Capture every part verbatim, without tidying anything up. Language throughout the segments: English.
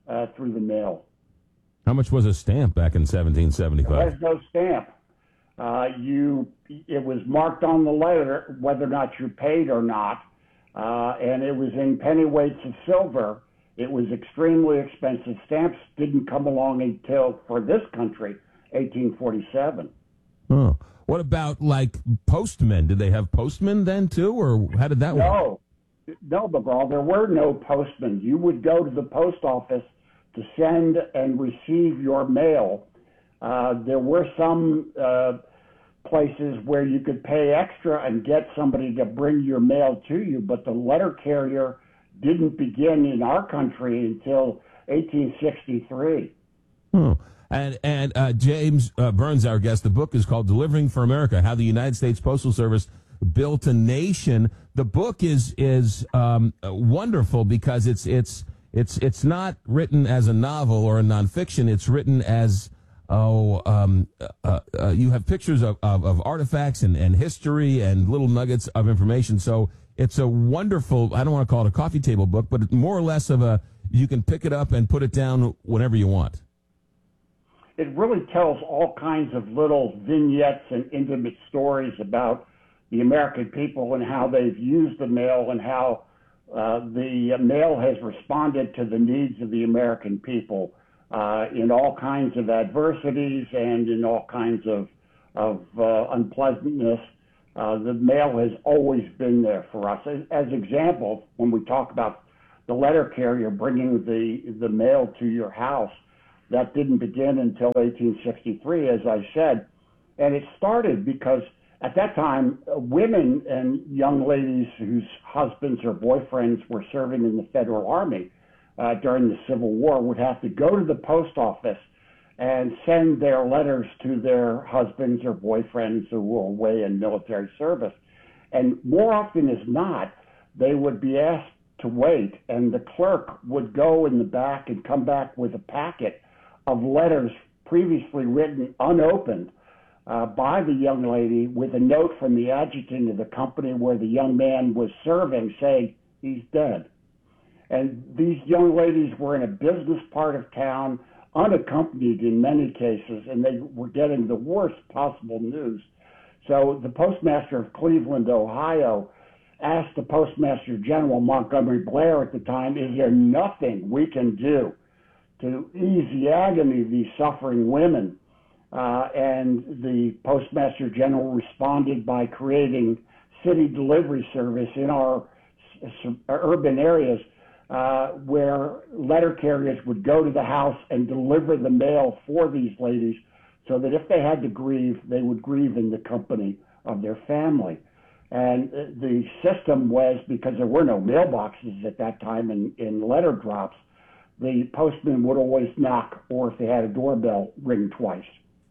uh, through the mail. How much was a stamp back in seventeen There seventy-five? was no stamp. Uh, you, it was marked on the letter whether or not you paid or not, uh, and it was in pennyweights of silver. It was extremely expensive. Stamps didn't come along until, for this country, eighteen forty-seven. Oh. What about, like, postmen? Did they have postmen then, too, or how did that work? No, no, McGraw, there were no postmen. You would go to the post office to send and receive your mail. Uh, there were some uh, places where you could pay extra and get somebody to bring your mail to you, but the letter carrier didn't begin in our country until eighteen sixty-three. Oh. And and uh, James uh, Burns, our guest, the book is called Delivering for America, How the United States Postal Service Built a Nation. The book is is um, wonderful because it's it's it's it's not written as a novel or a nonfiction. It's written as oh um, uh, uh, you have pictures of, of, of artifacts and, and history and little nuggets of information. So it's a wonderful, I don't want to call it a coffee table book, but more or less of a, you can pick it up and put it down whenever you want. It really tells all kinds of little vignettes and intimate stories about the American people and how they've used the mail and how uh, the mail has responded to the needs of the American people uh, in all kinds of adversities and in all kinds of, of uh, unpleasantness. Uh, the mail has always been there for us. As, as examples, when we talk about the letter carrier bringing the, the mail to your house, that didn't begin until eighteen sixty-three, as I said. And it started because at that time, uh, women and young ladies whose husbands or boyfriends were serving in the Federal Army uh, during the Civil War would have to go to the post office and send their letters to their husbands or boyfriends who were away in military service. And more often as not, they would be asked to wait, and the clerk would go in the back and come back with a packet of letters previously written unopened uh, by the young lady with a note from the adjutant of the company where the young man was serving saying he's dead. And these young ladies were in a business part of town, unaccompanied in many cases, and they were getting the worst possible news. So the postmaster of Cleveland, Ohio, asked the Postmaster General Montgomery Blair at the time, is there nothing we can do to ease the agony of these suffering women? Uh, and the Postmaster General responded by creating city delivery service in our s- urban areas uh, where letter carriers would go to the house and deliver the mail for these ladies so that if they had to grieve, they would grieve in the company of their family. And the system was, because there were no mailboxes at that time in, in letter drops, the postman would always knock, or if they had a doorbell, ring twice.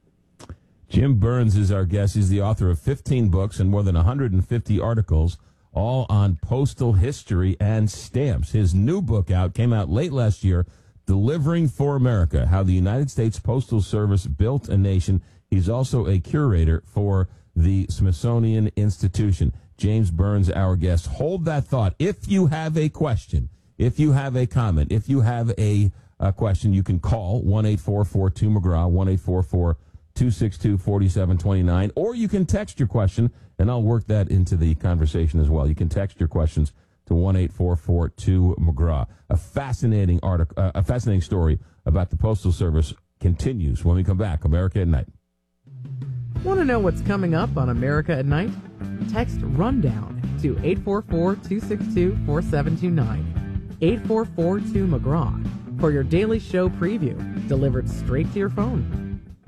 Jim Burns is our guest. He's the author of fifteen books and more than one hundred fifty articles, all on postal history and stamps. His new book out came out late last year, Delivering for America, How the United States Postal Service Built a Nation. He's also a curator for the Smithsonian Institution. James Burns, our guest. Hold that thought. If you have a question, if you have a comment, if you have a, a question, you can call one eight four four two McGraw, one eight four four two six two four seven two nine, or you can text your question, and I'll work that into the conversation as well. You can text your questions to one eight four four two McGraw. A fascinating article, uh, a fascinating story about the Postal Service continues when we come back. America at Night. Want to know what's coming up on America at Night? Text RUNDOWN to eight four four two six two four seven two nine. eight four four two McGraw for your daily show preview, delivered straight to your phone.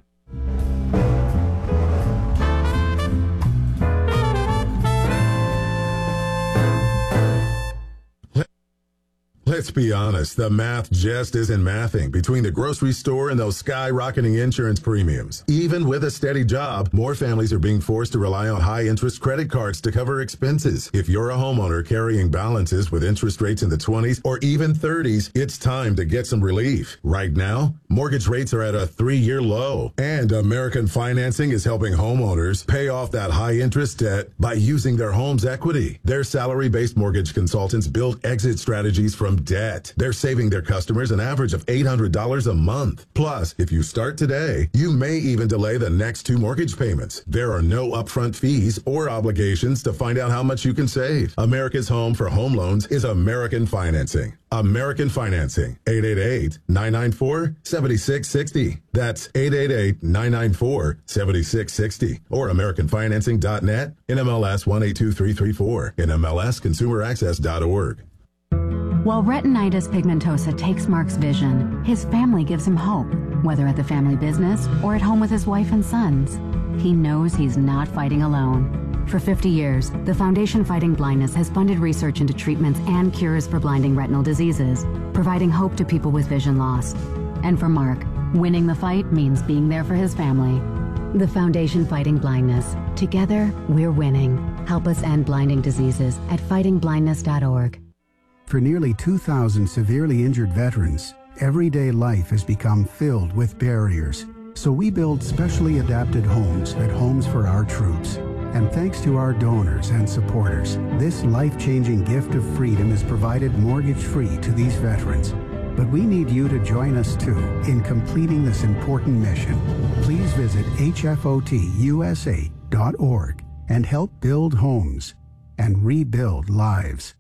Let's be honest, the math just isn't mathing between the grocery store and those skyrocketing insurance premiums. Even with a steady job, more families are being forced to rely on high-interest credit cards to cover expenses. If you're a homeowner carrying balances with interest rates in the twenties or even thirties, it's time to get some relief. Right now, mortgage rates are at a three-year low, and American Financing is helping homeowners pay off that high-interest debt by using their home's equity. Their salary-based mortgage consultants build exit strategies from from debt. They're saving their customers an average of eight hundred dollars a month. Plus, if you start today, you may even delay the next two mortgage payments. There are no upfront fees or obligations to find out how much you can save. America's home for home loans is American Financing. American Financing, eight eight eight, nine nine four, seven six six zero. That's eight eight eight, nine nine four, seven six six zero. Or American Financing dot net, N M L S one eight two three three four, N M L S consumer access dot org. While retinitis pigmentosa takes Mark's vision, his family gives him hope, whether at the family business or at home with his wife and sons. He knows he's not fighting alone. For fifty years, the Foundation Fighting Blindness has funded research into treatments and cures for blinding retinal diseases, providing hope to people with vision loss. And for Mark, winning the fight means being there for his family. The Foundation Fighting Blindness. Together, we're winning. Help us end blinding diseases at fighting blindness dot org. For nearly two thousand severely injured veterans, everyday life has become filled with barriers. So we build specially adapted homes at Homes for Our Troops. And thanks to our donors and supporters, this life-changing gift of freedom is provided mortgage-free to these veterans. But we need you to join us too in completing this important mission. Please visit H F O T U S A dot org and help build homes and rebuild lives.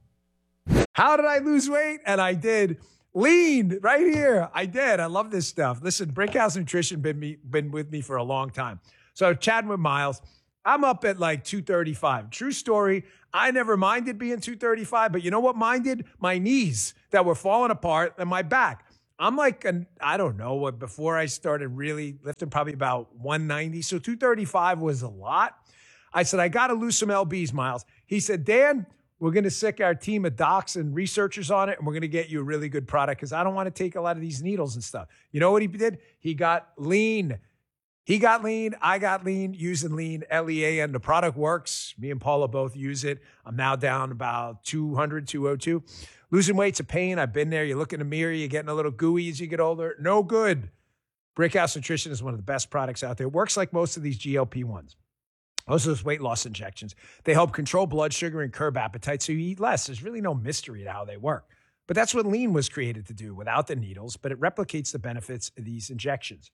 How did I lose weight? And I did. Lean right here. I did. I love this stuff. Listen, Brickhouse Nutrition been me been with me for a long time. So chatting with Miles, I'm up at like two thirty-five. True story. I never minded being two thirty-five, but you know what minded? My knees that were falling apart and my back. I'm like, an, I don't know, what before I started really lifting, probably about one ninety. So two thirty-five was a lot. I said, I got to lose some L Bs, Miles. He said, Dan, we're going to sick our team of docs and researchers on it, and we're going to get you a really good product because I don't want to take a lot of these needles and stuff. You know what he did? He got lean. He got lean. I got lean using lean, L E A N. The product works. Me and Paula both use it. I'm now down about two hundred, two oh two. Losing weight's a pain. I've been there. You look in the mirror, you're getting a little gooey as you get older. No good. Brickhouse Nutrition is one of the best products out there. It works like most of these G L P ones. Most of those weight loss injections. They help control blood sugar and curb appetite so you eat less. There's really no mystery to how they work. But that's what lean was created to do without the needles, but it replicates the benefits of these injections.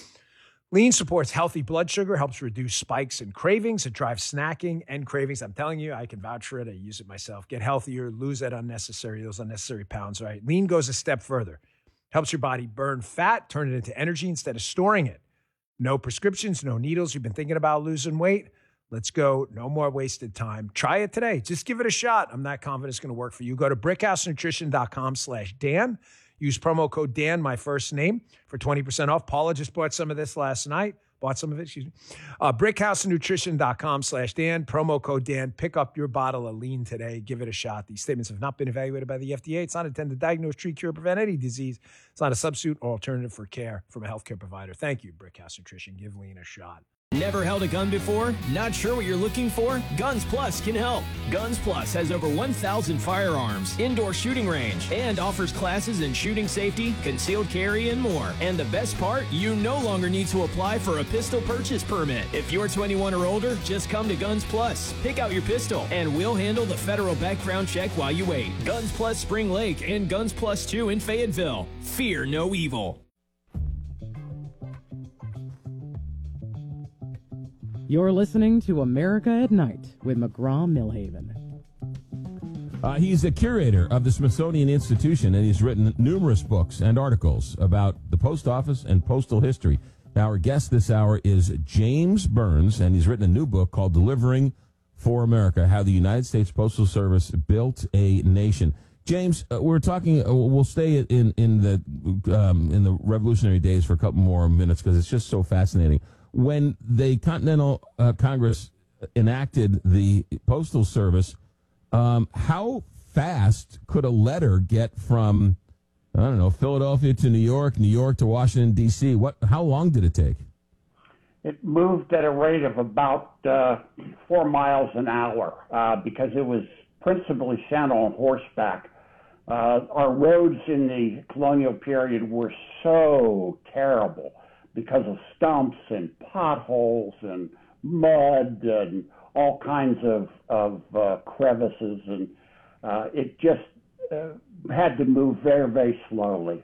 Lean supports healthy blood sugar, helps reduce spikes and cravings. It drives snacking and cravings. I'm telling you, I can vouch for it. I use it myself. Get healthier, lose that unnecessary, those unnecessary pounds, right? Lean goes a step further. Helps your body burn fat, turn it into energy instead of storing it. No prescriptions, no needles. You've been thinking about losing weight? Let's go. No more wasted time. Try it today. Just give it a shot. I'm not confident it's going to work for you. Go to brickhousenutrition.com slash Dan. Use promo code Dan, my first name, for twenty percent off. Paula just bought some of this last night. Bought some of it, excuse me. Uh, brickhousenutrition.com slash Dan. Promo code Dan. Pick up your bottle of lean today. Give it a shot. These statements have not been evaluated by the F D A. It's not intended to diagnose, treat, cure, prevent any disease. It's not a substitute or alternative for care from a healthcare provider. Thank you, Brickhouse Nutrition. Give lean a shot. Never held a gun before? Not sure what you're looking for? Guns Plus can help. Guns Plus has over one thousand firearms, indoor shooting range, and offers classes in shooting safety, concealed carry, and more. And the best part, you no longer need to apply for a pistol purchase permit. If you're twenty-one or older, just come to Guns Plus. Pick out your pistol, and we'll handle the federal background check while you wait. Guns Plus Spring Lake and Guns Plus two in Fayetteville. Fear no evil. You're listening to America at Night with McGraw-Milhaven. Uh, he's a curator of the Smithsonian Institution, and he's written numerous books and articles about the post office and postal history. Our guest this hour is James Burns, and he's written a new book called Delivering for America, How the United States Postal Service Built a Nation. James, uh, we're talking, uh, we'll stay in, in, the, um, in the Revolutionary days for a couple more minutes because it's just so fascinating. When the Continental uh, Congress enacted the Postal Service, um, how fast could a letter get from, I don't know, Philadelphia to New York, New York to Washington, D C? What? How long did it take? It moved at a rate of about uh, four miles an hour uh, because it was principally sent on horseback. Uh, our roads in the colonial period were so terrible because of stumps and potholes and mud and all kinds of, of uh, crevices. And uh, it just, uh, had to move very, very slowly.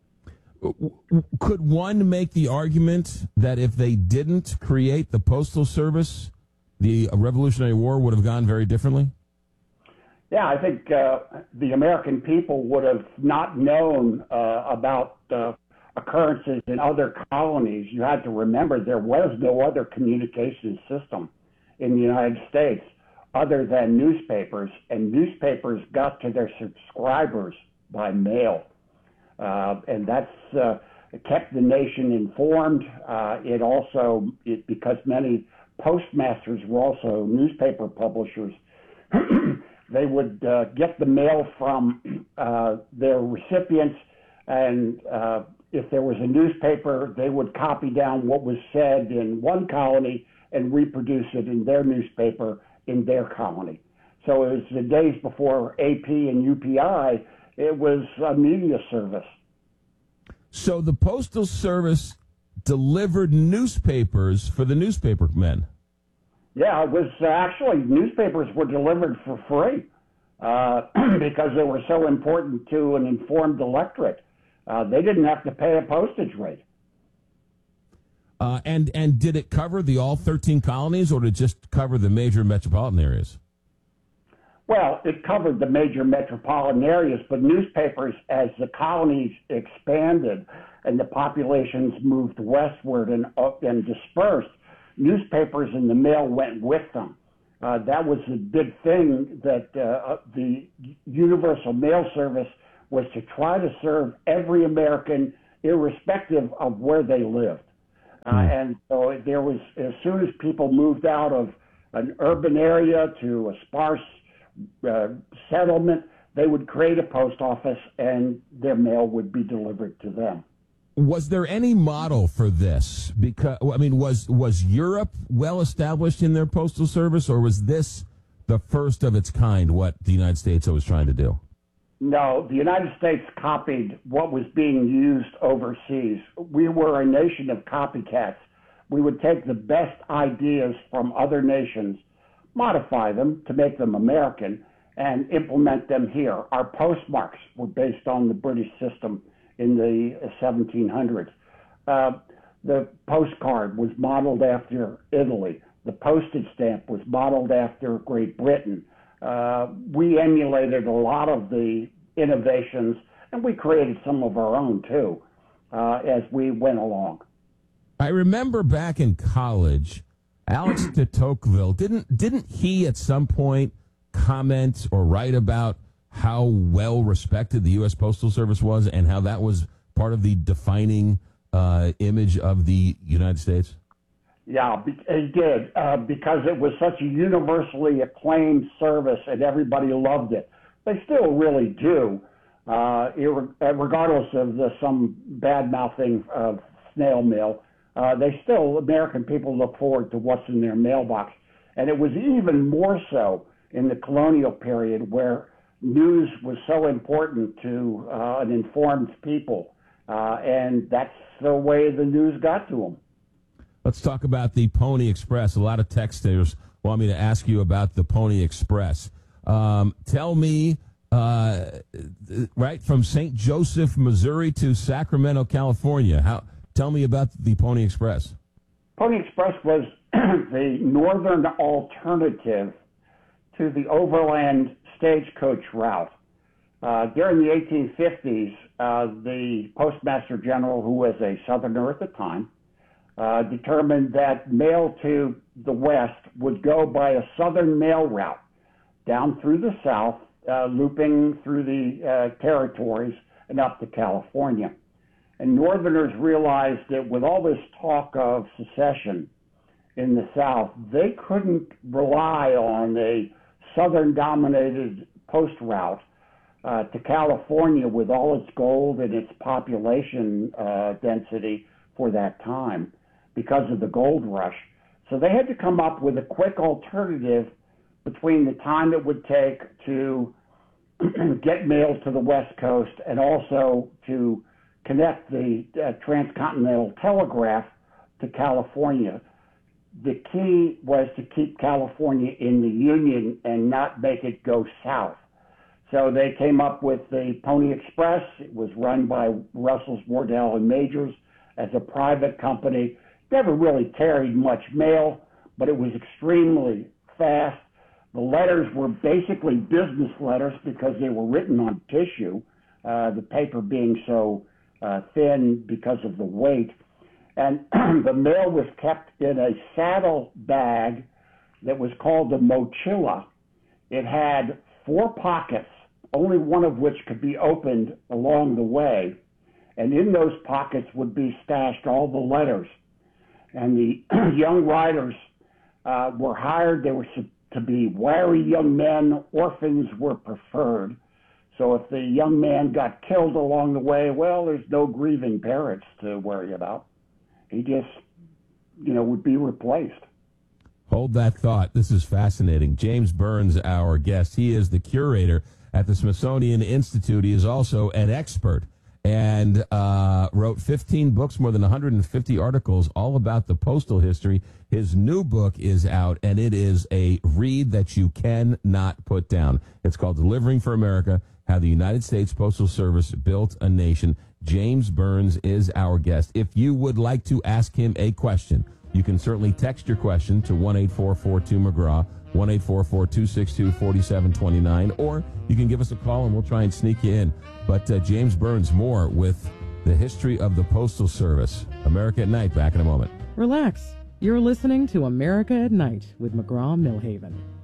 Could one make the argument that if they didn't create the Postal Service, the Revolutionary War would have gone very differently? Yeah, I think uh, the American people would have not known uh, about uh, occurrences in other colonies. You had to remember there was no other communication system in the United States other than newspapers, and newspapers got to their subscribers by mail. Uh, and that's uh, kept the nation informed. Uh, it also, it, because many postmasters were also newspaper publishers, they would uh, get the mail from uh, their recipients, and uh, if there was a newspaper, they would copy down what was said in one colony and reproduce it in their newspaper in their colony. So it was the days before A P and U P I, it was a media service. So the Postal Service delivered newspapers for the newspaper men. Yeah, it was uh, actually, newspapers were delivered for free uh, because they were so important to an informed electorate. Uh, they didn't have to pay a postage rate. Uh, and and did it cover the all thirteen colonies, or did it just cover the major metropolitan areas? Well, it covered the major metropolitan areas, but newspapers, as the colonies expanded and the populations moved westward and up and dispersed, newspapers and the mail went with them. Uh, that was the big thing, that uh, the Universal Mail Service was to try to serve every American, irrespective of where they lived. Uh, and so there was, as soon as people moved out of an urban area to a sparse uh, settlement, they would create a post office and their mail would be delivered to them. Was there any model for this? Because I mean, was was Europe well established in their postal service, or was this the first of its kind? What the United States was trying to do? No, the United States copied what was being used overseas. We were a nation of copycats. We would take the best ideas from other nations, modify them to make them American, and implement them here. Our postmarks were based on the British system in the seventeen hundreds. Uh, the postcard was modeled after Italy. The postage stamp was modeled after Great Britain. Uh, we emulated a lot of the innovations, and we created some of our own too, uh, as we went along. I remember back in college, Alex de Tocqueville, didn't didn't he at some point comment or write about how well respected the U S Postal Service was and how that was part of the defining uh, image of the United States? Yeah, he did, uh, because it was such a universally acclaimed service and everybody loved it. They still really do, uh, regardless of the, some bad-mouthing of snail mail. Uh, they still, American people look forward to what's in their mailbox. And it was even more so in the colonial period, where news was so important to uh, an informed people. Uh, and that's the way the news got to them. Let's talk about the Pony Express. A lot of texters want me to ask you about the Pony Express. Um, tell me, uh, right, from Saint Joseph, Missouri to Sacramento, California, how? Tell me about the Pony Express. Pony Express was the northern alternative to the overland stagecoach route. Uh, during the eighteen fifties, uh, the Postmaster General, who was a Southerner at the time, Uh, determined that mail to the West would go by a southern mail route down through the South, uh, looping through the uh, territories and up to California. And Northerners realized that with all this talk of secession in the South, they couldn't rely on a southern-dominated post route uh, to California with all its gold and its population uh, density for that time, because of the gold rush. So they had to come up with a quick alternative between the time it would take to get mail to the West Coast and also to connect the uh, transcontinental telegraph to California. The key was to keep California in the Union and not make it go south. So they came up with the Pony Express. It was run by Russells, Wardell, and Majors as a private company. Never really carried much mail, but it was extremely fast. The letters were basically business letters because they were written on tissue, uh, the paper being so uh, thin because of the weight. And the mail was kept in a saddle bag that was called the mochila. It had four pockets, only one of which could be opened along the way. And in those pockets would be stashed all the letters. And the young riders uh, were hired. They were to be wary young men. Orphans were preferred. So if the young man got killed along the way, well, there's no grieving parents to worry about. He just, you know, would be replaced. Hold that thought. This is fascinating. James Burns, our guest. He is the curator at the Smithsonian Institute. He is also an expert and uh, wrote fifteen books, more than one hundred fifty articles, all about the postal history. His new book is out, and it is a read that you cannot put down. It's called Delivering for America, How the United States Postal Service Built a Nation. James Burns is our guest. If you would like to ask him a question, you can certainly text your question to one eight four four two McGraw, one eight four four two six two four seven two nine, or you can give us a call and we'll try and sneak you in. But uh, James Burns, more with the history of the Postal Service. America at Night, back in a moment. Relax. You're listening to America at Night with McGraw Millhaven.